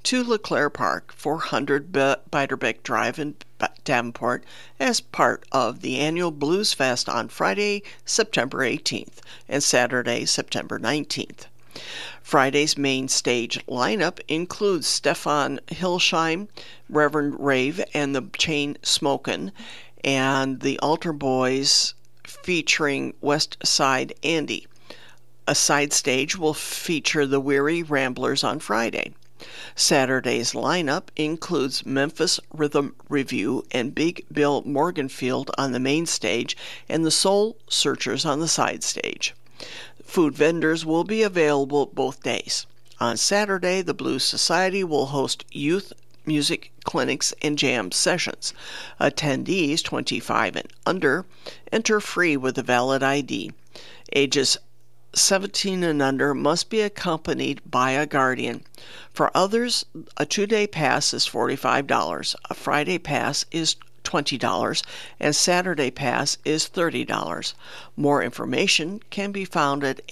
to LeClaire Park, 400 Beiderbecke Drive in Davenport, as part of the annual Blues Fest on Friday, September 18th and Saturday, September 19th. Friday's main stage lineup includes Stefan Hilsheim, Reverend Rave and the Chain Smokin', and the Altar Boys featuring West Side Andy. A side stage will feature the Weary Ramblers on Friday. Saturday's lineup includes Memphis Rhythm Review and Big Bill Morganfield on the main stage and the Soul Searchers on the side stage. Food vendors will be available both days. On Saturday, the Blues Society will host youth music clinics and jam sessions. Attendees 25 and under enter free with a valid ID. Ages 17 and under must be accompanied by a guardian. For others, a 2-day pass is $45, a Friday pass is $20, and Saturday pass is $30. More information can be found at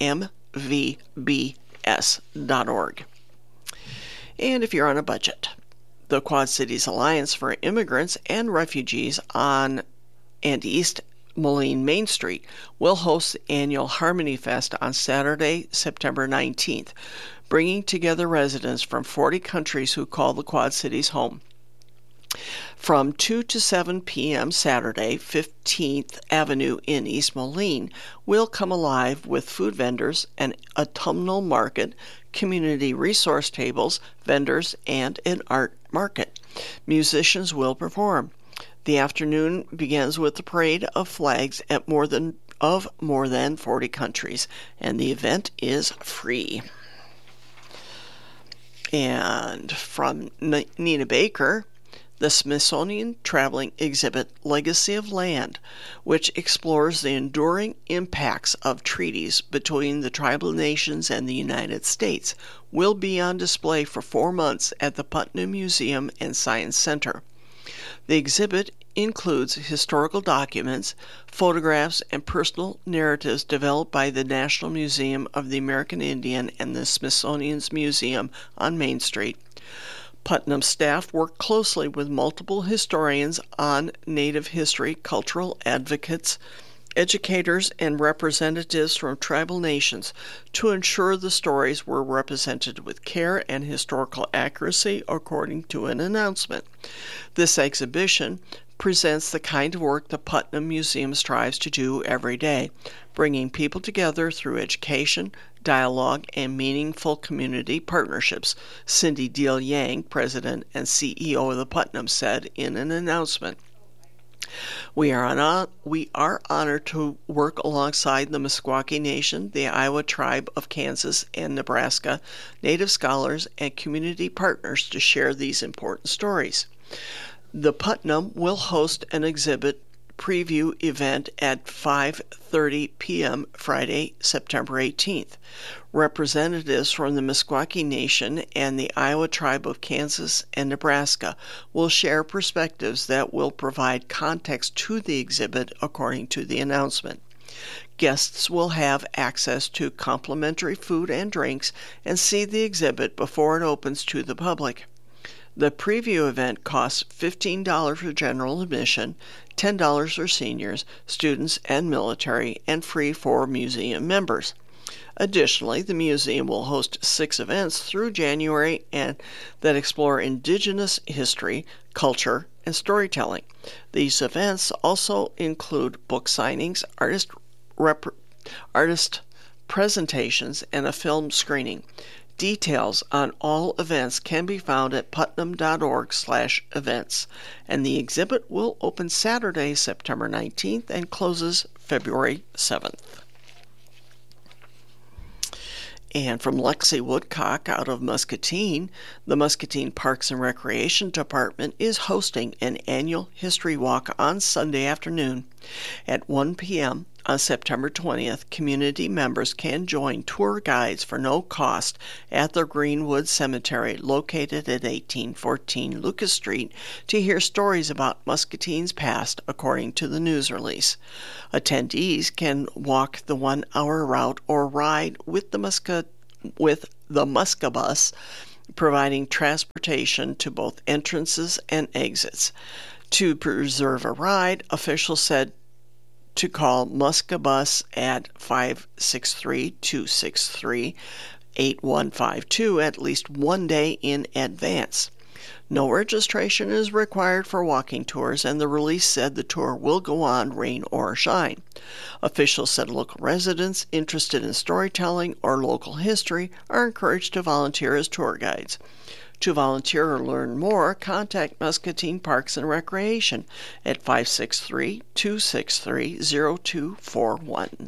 mvbs.org. And if you're on a budget, the Quad Cities Alliance for Immigrants and Refugees on and East Moline Main Street will host the annual Harmony Fest on Saturday, September 19th, bringing together residents from 40 countries who call the Quad Cities home. From 2 to 7 p.m. Saturday, 15th Avenue in East Moline will come alive with food vendors, an autumnal market, community resource tables, vendors, and an art market. Musicians will perform. The afternoon begins with the parade of flags at more than 40 countries, and the event is free. And from Nina Baker, the Smithsonian Traveling Exhibit Legacy of Land, which explores the enduring impacts of treaties between the tribal nations and the United States, will be on display for 4 months at the Putnam Museum and Science Center. The exhibit includes historical documents, photographs, and personal narratives developed by the National Museum of the American Indian and the Smithsonian's Museum on Main Street. Putnam staff worked closely with multiple historians on Native history, cultural advocates, educators, and representatives from tribal nations to ensure the stories were represented with care and historical accuracy according to an announcement. This exhibition presents the kind of work the Putnam Museum strives to do every day, bringing people together through education, dialogue, and meaningful community partnerships, Cindy Deal Yang, President and CEO of the Putnam, said in an announcement. We are honored to work alongside the Meskwaki Nation, the Iowa Tribe of Kansas and Nebraska, Native scholars, and community partners to share these important stories. The Putnam will host an exhibit preview event at 5:30 p.m. Friday, September 18th. Representatives from the Meskwaki Nation and the Iowa Tribe of Kansas and Nebraska will share perspectives that will provide context to the exhibit according to the announcement. Guests will have access to complimentary food and drinks and see the exhibit before it opens to the public. The preview event costs $15 for general admission, $10 for seniors, students, and military, and free for museum members. Additionally, the museum will host 6 events through January that explore Indigenous history, culture, and storytelling. These events also include book signings, artist presentations, and a film screening. Details on all events can be found at putnam.org/events, and the exhibit will open Saturday, September 19th, and closes February 7th. And from Lexi Woodcock out of Muscatine, the Muscatine Parks and Recreation Department is hosting an annual history walk on Sunday afternoon. At 1 p.m. on September 20th, community members can join tour guides for no cost at the Greenwood Cemetery located at 1814 Lucas Street to hear stories about Muscatine's past according to the news release. Attendees can walk the 1-hour route or ride with the Muscabus providing transportation to both entrances and exits. To reserve a ride, officials said to call Muscabus at 563-263-8152 at least one day in advance. No registration is required for walking tours, and the release said the tour will go on rain or shine. Officials said local residents interested in storytelling or local history are encouraged to volunteer as tour guides. To volunteer or learn more, contact Muscatine Parks and Recreation at 563-263-0241.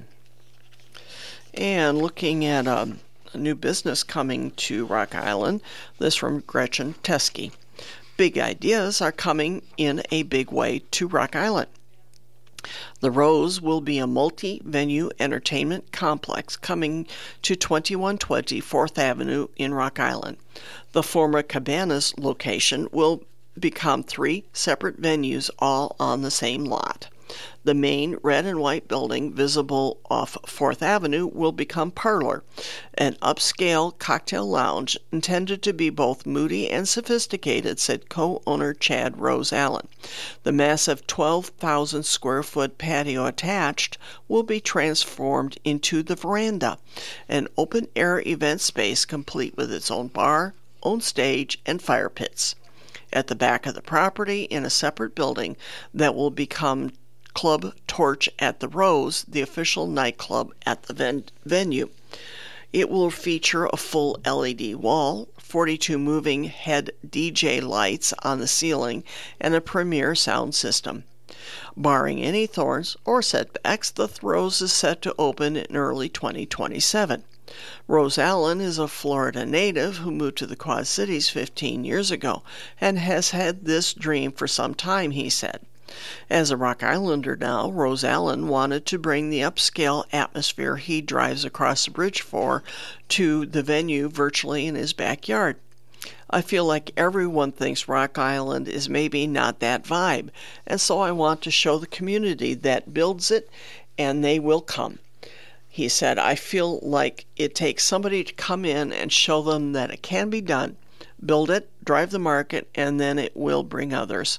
And looking at a new business coming to Rock Island, this from Gretchen Teskey. Big ideas are coming in a big way to Rock Island. The Rose will be a multi-venue entertainment complex coming to 2120 4th Avenue in Rock Island. The former Cabanas location will become 3 separate venues all on the same lot. The main red and white building visible off 4th Avenue will become Parlor, an upscale cocktail lounge intended to be both moody and sophisticated, said co-owner Chad Rose Allen. The massive 12,000 square foot patio attached will be transformed into the Veranda, an open-air event space complete with its own bar, own stage, and fire pits. At the back of the property, in a separate building that will become Club Torch at the Rose, the official nightclub at the venue. It will feature a full LED wall, 42 moving head DJ lights on the ceiling, and a premier sound system. Barring any thorns or setbacks, the Rose is set to open in early 2027. Rose Allen is a Florida native who moved to the Quad Cities 15 years ago and has had this dream for some time, he said. As a Rock Islander now, Rose Allen wanted to bring the upscale atmosphere he drives across the bridge for to the venue virtually in his backyard. I feel like everyone thinks Rock Island is maybe not that vibe, and so I want to show the community that builds it, and they will come. He said, I feel like it takes somebody to come in and show them that it can be done. Build it, drive the market, and then it will bring others.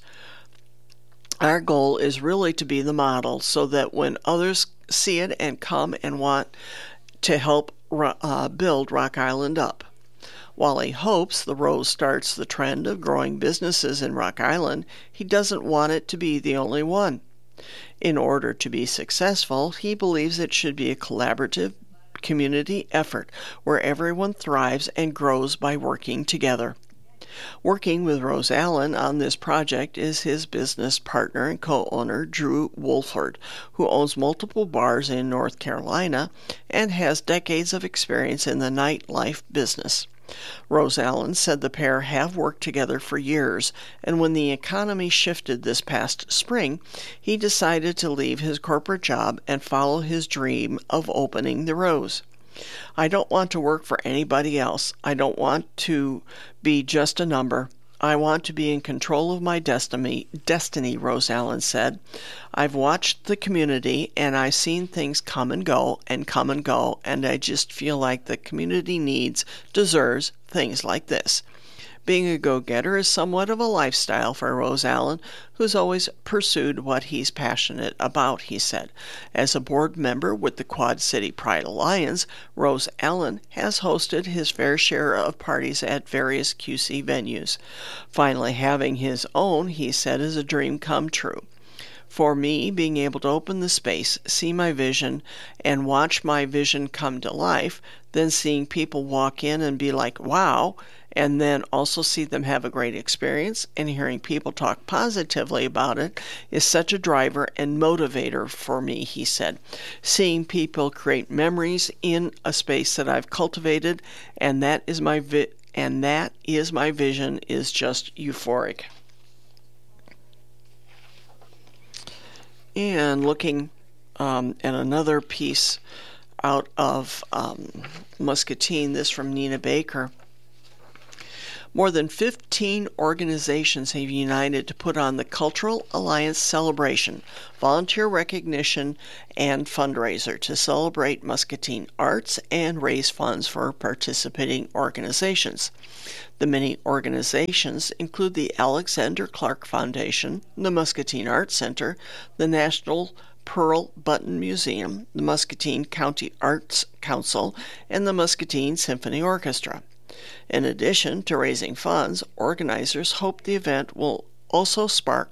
Our goal is really to be the model so that when others see it and come and want to help build Rock Island up. While he hopes the Rose starts the trend of growing businesses in Rock Island, he doesn't want it to be the only one. In order to be successful, he believes it should be a collaborative community effort where everyone thrives and grows by working together. Working with Rose Allen on this project is his business partner and co-owner Drew Wolford, who owns multiple bars in North Carolina and has decades of experience in the nightlife business. Rose Allen said the pair have worked together for years, and when the economy shifted this past spring, he decided to leave his corporate job and follow his dream of opening the Rose. I don't want to work for anybody else. I don't want to be just a number. I want to be in control of my destiny, Rose Allen said. I've watched the community and I've seen things come and go, and I just feel like the community deserves things like this. Being a go-getter is somewhat of a lifestyle for Rose Allen, who's always pursued what he's passionate about, he said. As a board member with the Quad City Pride Alliance, Rose Allen has hosted his fair share of parties at various QC venues. Finally having his own, he said, is a dream come true. For me, being able to open the space, see my vision, and watch my vision come to life, then seeing people walk in and be like, wow, and then also see them have a great experience, and hearing people talk positively about it is such a driver and motivator for me, he said. Seeing people create memories in a space that I've cultivated, and that is my vision, is just euphoric. And looking at another piece out of Muscatine, this from Nina Baker. More than 15 organizations have united to put on the Cultural Alliance Celebration, volunteer recognition, and fundraiser to celebrate Muscatine arts and raise funds for participating organizations. The many organizations include the Alexander Clark Foundation, the Muscatine Arts Center, the National Pearl Button Museum, the Muscatine County Arts Council, and the Muscatine Symphony Orchestra. In addition to raising funds, organizers hope the event will also spark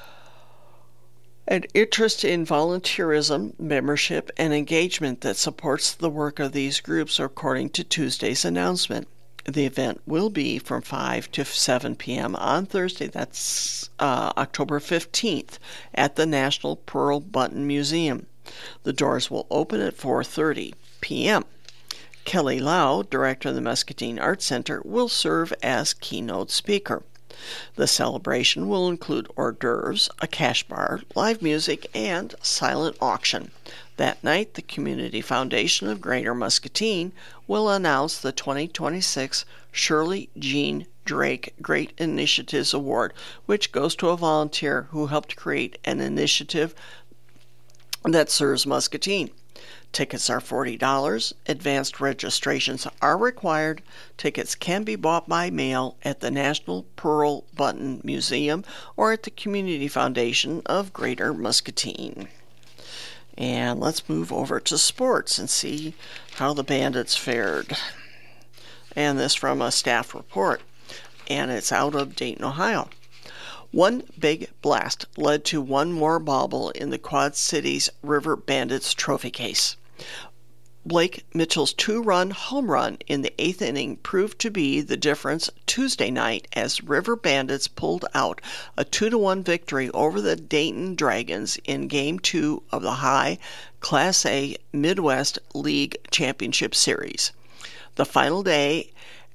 an interest in volunteerism, membership, and engagement that supports the work of these groups, according to Tuesday's announcement. The event will be from 5 to 7 p.m. on Thursday, that's October 15th, at the National Pearl Button Museum. The doors will open at 4:30 p.m. Kelly Lau, director of the Muscatine Arts Center, will serve as keynote speaker. The celebration will include hors d'oeuvres, a cash bar, live music, and silent auction. That night, the Community Foundation of Greater Muscatine will announce the 2026 Shirley Jean Drake Great Initiatives Award, which goes to a volunteer who helped create an initiative that serves Muscatine. Tickets are $40. Advanced registrations are required. Tickets can be bought by mail at the National Pearl Button Museum or at the Community Foundation of Greater Muscatine. And let's move over to sports and see how the Bandits fared. And this from a staff report, and it's out of Dayton, Ohio. One big blast led to one more bauble in the Quad Cities River Bandits trophy case. Blake Mitchell's 2-run home run in the 8th inning proved to be the difference Tuesday night as River Bandits pulled out a 2-1 victory over the Dayton Dragons in Game 2 of the High Class A Midwest League Championship Series. The finale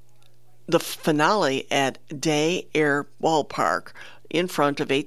at Day Air Ballpark in front of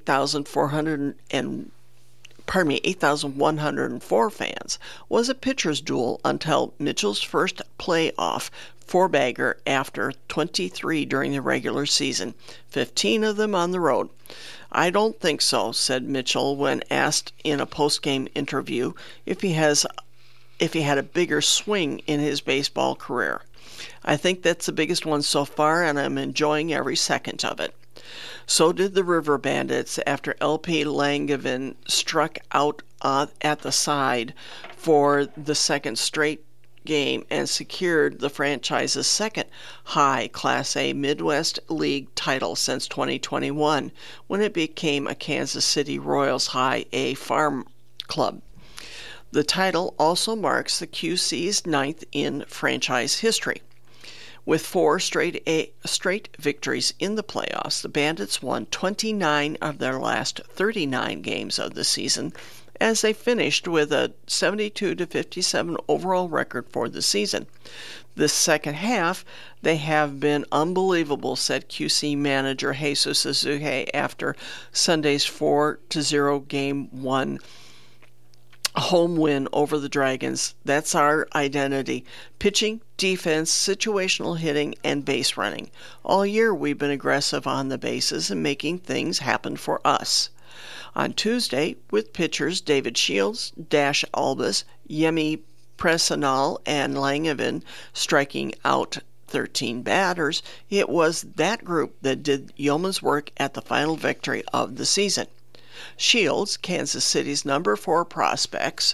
8,104 fans was a pitcher's duel until Mitchell's first playoff four-bagger after 23 during the regular season, 15 of them on the road. "I don't think so," said Mitchell when asked in a post-game interview if he had a bigger swing in his baseball career. "I think that's the biggest one so far, and I'm enjoying every second of it." So did the River Bandits after LP Langevin struck out at the side for the second straight game and secured the franchise's second high Class A Midwest League title since 2021, when it became a Kansas City Royals High A farm club. The title also marks the QC's 9th in franchise history. With 4 straight victories in the playoffs, the Bandits won 29 of their last 39 games of the season, as they finished with a 72-57 overall record for the season. This second half, they have been unbelievable, said QC manager Jesus Azuhe after Sunday's 4-0 Game 1 home win over the Dragons. "That's our identity. Pitching, defense, situational hitting, and base running. All year we've been aggressive on the bases and making things happen for us." On Tuesday, with pitchers David Shields, Dash Albus, Yemi Presanal, and Langevin striking out 13 batters, it was that group that did yeoman's work at the final victory of the season. Shields, Kansas City's number 4 prospect,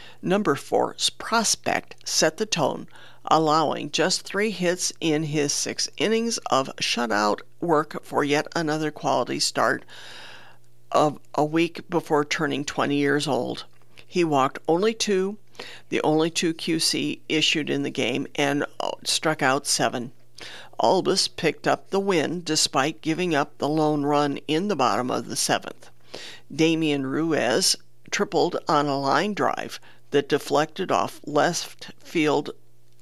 set the tone, allowing just 3 hits in his 6 innings of shutout work for yet another quality start of a week before turning 20 years old. He walked only 2, the only 2 QC issued in the game, and struck out 7. Albus picked up the win despite giving up the lone run in the bottom of the 7th. Damian Ruiz tripled on a line drive that deflected off left fielder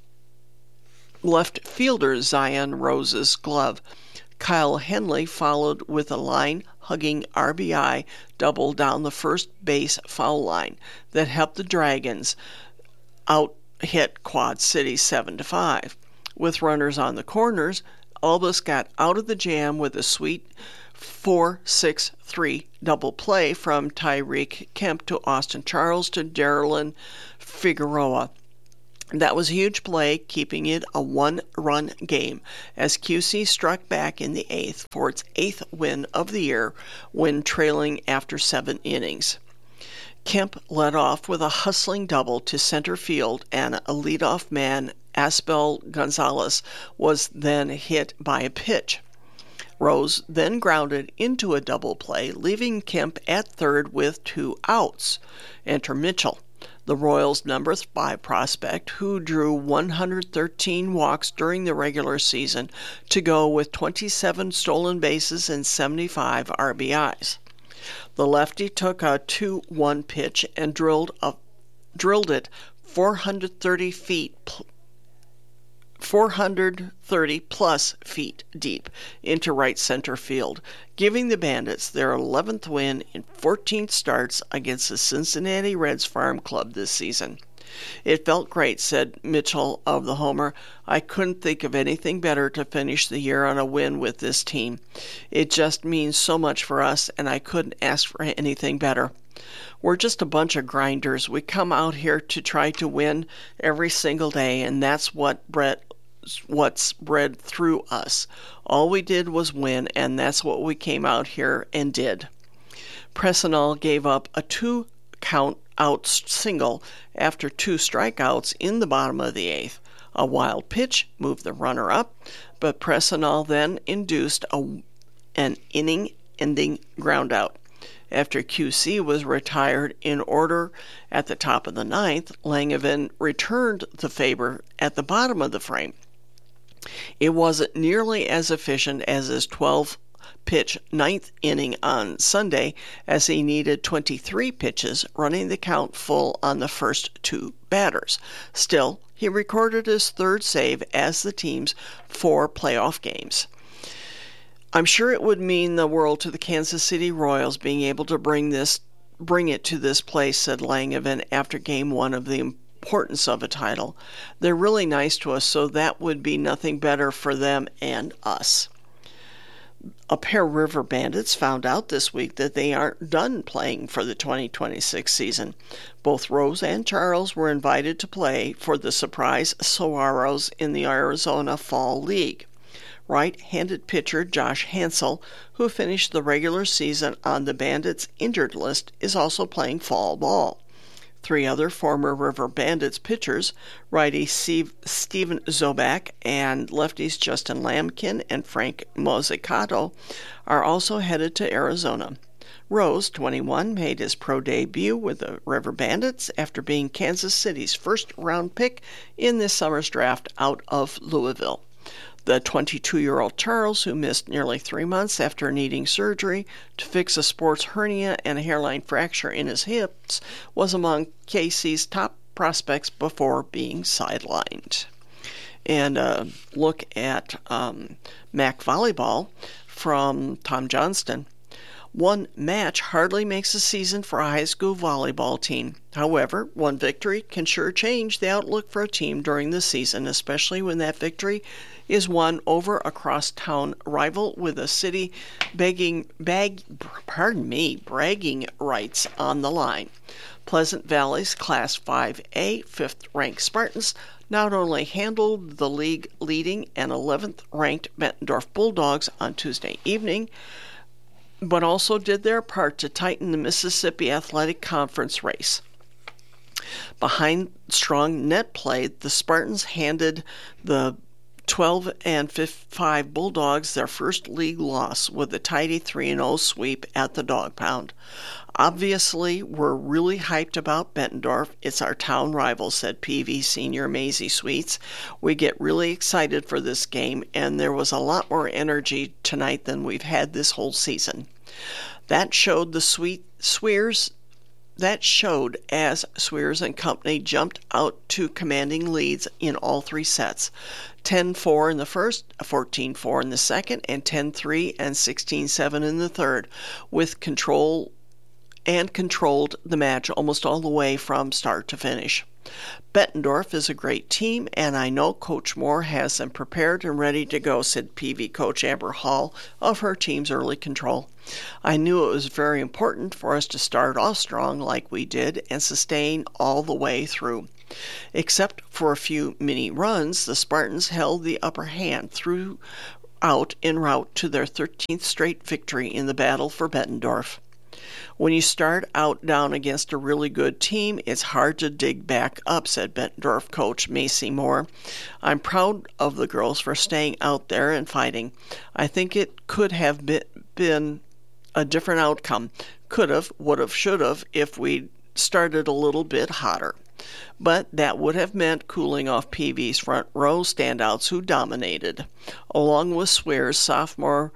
Zion Rose's glove. Kyle Henley followed with a line-hugging RBI double down the first base foul line that helped the Dragons out-hit Quad City 7-5. With runners on the corners, Albus got out of the jam with a sweet 4-6-3 double play from Tyreek Kemp to Austin Charles to Darylin Figueroa. That was a huge play, keeping it a one-run game, as QC struck back in the 8th for its 8th win of the year when trailing after 7 innings. Kemp led off with a hustling double to center field, and a leadoff man, Asbel Gonzalez, was then hit by a pitch. Rose then grounded into a double play, leaving Kemp at third with 2 outs. Enter Mitchell, the Royals' number 5 prospect, who drew 113 walks during the regular season to go with 27 stolen bases and 75 RBIs. The lefty took a 2-1 pitch and drilled it 430 plus feet deep into right center field, giving the Bandits their 11th win in 14 starts against the Cincinnati Reds farm club this season. "It felt great," said Mitchell of the homer. "I couldn't think of anything better to finish the year on a win with this team. It just means so much for us, and I couldn't ask for anything better. We're just a bunch of grinders. We come out here to try to win every single day, and that's what's bred through us. All we did was win, and that's what we came out here and did." Presnell gave up a 2-count out single after 2 strikeouts in the bottom of the 8th. A wild pitch moved the runner up, but Presnell then induced an inning-ending groundout. After QC was retired in order at the top of the 9th, Langevin returned the favor at the bottom of the frame. It wasn't nearly as efficient as his 12-pitch 9th inning on Sunday, as he needed 23 pitches, running the count full on the first 2 batters. Still, he recorded his 3rd save as the team's 4 playoff games. "I'm sure it would mean the world to the Kansas City Royals being able to bring it to this place," said Langevin after Game 1 of the importance of a title. "They're really nice to us, so that would be nothing better for them and us." A pair of River Bandits found out this week that they aren't done playing for the 2026 season. Both Rose and Charles were invited to play for the surprise Saguaros in the Arizona Fall League. Right-handed pitcher Josh Hansel, who finished the regular season on the Bandits' injured list, is also playing fall ball. 3 other former River Bandits pitchers, righty Steven Zobak and lefties Justin Lamkin and Frank Mozzicato, are also headed to Arizona. Rose, 21, made his pro debut with the River Bandits after being Kansas City's first-round pick in this summer's draft out of Louisville. The 22-year-old Charles, who missed nearly 3 months after needing surgery to fix a sports hernia and a hairline fracture in his hips, was among KC's top prospects before being sidelined. And a look at MAC volleyball from Tom Johnston. "One match hardly makes a season for a high school volleyball team. However, one victory can sure change the outlook for a team during the season, especially when that victory is won over a cross-town rival with a city bragging rights on the line. Pleasant Valley's Class 5A 5th-ranked Spartans not only handled the league-leading and 11th-ranked Bettendorf Bulldogs on Tuesday evening, but also did their part to tighten the Mississippi Athletic Conference race. Behind strong net play, the Spartans handed the 12-5 Bulldogs their first league loss with a tidy 3-0 sweep at the Dog Pound. "Obviously, we're really hyped about Bettendorf. It's our town rival," said PV senior Maisie Sweets. "We get really excited for this game, and there was a lot more energy tonight than we've had this whole season." That showed as Swears and company jumped out to commanding leads in all 3 sets. 10-4 in the first, 14-4 in the second, and 10-3 and 16-7 in the third, with controlled the match almost all the way from start to finish. Bettendorf is a great team, and I know Coach Moore has them prepared and ready to go, said PV coach Amber Hall of her team's early control. I knew it was very important for us to start off strong like we did and sustain all the way through. Except for a few mini runs, the Spartans held the upper hand throughout en route to their 13th straight victory in the battle for Bettendorf. When you start out down against a really good team, it's hard to dig back up, said Bettendorf coach Macy Moore. I'm proud of the girls for staying out there and fighting. I think it could have been a different outcome. Could have, would have, should have if we'd started a little bit hotter. But that would have meant cooling off PV's front row standouts who dominated. Along with Swears, sophomore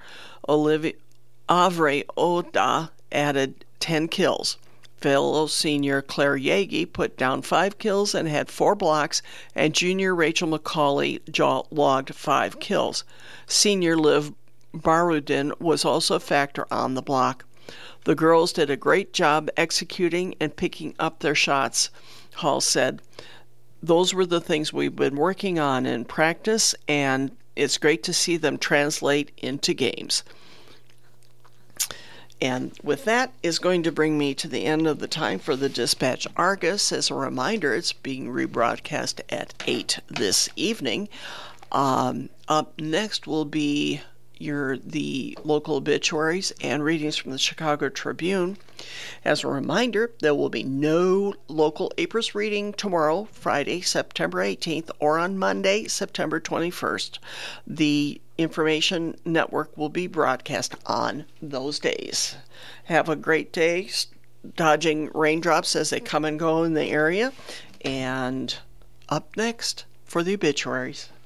Avre Oda added 10 kills. Fellow senior Claire Yagi put down 5 kills and had 4 blocks, and junior Rachel McCauley logged 5 kills. Senior Liv Barudin was also a factor on the block. The girls did a great job executing and picking up their shots, Hall said. Those were the things we've been working on in practice, and it's great to see them translate into games. And with that is going to bring me to the end of the time for the Dispatch Argus. As a reminder, it's being rebroadcast at 8 this evening. Up next will be the local obituaries and readings from the Chicago Tribune. As a reminder, there will be no local APRS reading tomorrow, Friday, September 18th, or on Monday, September 21st. The Information Network will be broadcast on those days. Have a great day, dodging raindrops as they come and go in the area. And up next for the obituaries.